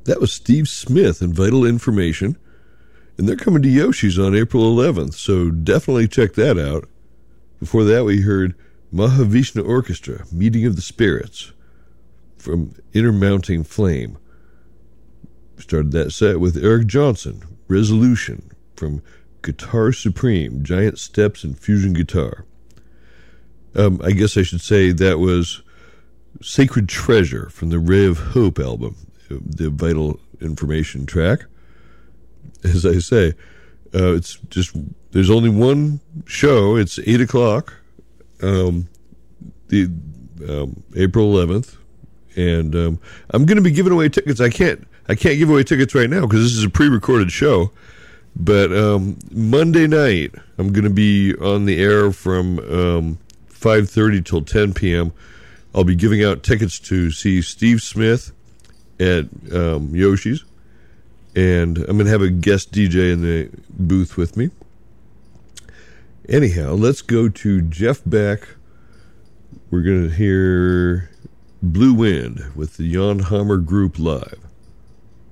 That was Steve Smith and Vital Information. And they're coming to Yoshi's on April 11th, so definitely check that out. Before that, we heard Mahavishnu Orchestra, Meeting of the Spirits, from Intermounting Flame. We started that set with Eric Johnson, Resolution, from Guitar Supreme, Giant Steps and Fusion Guitar. I guess I should say that was Sacred Treasure from the Ray of Hope album, the Vital Information track. As I say, it's just, there's only one show. It's 8 o'clock, April 11th. And I'm going to be giving away tickets. I can't give away tickets right now because this is a pre-recorded show. But Monday night, I'm going to be on the air from 5:30 till 10 p.m. I'll be giving out tickets to see Steve Smith at Yoshi's. And I'm going to have a guest DJ in the booth with me. Anyhow, let's go to Jeff Beck. We're going to hear Blue Wind with the Jan Hammer Group live.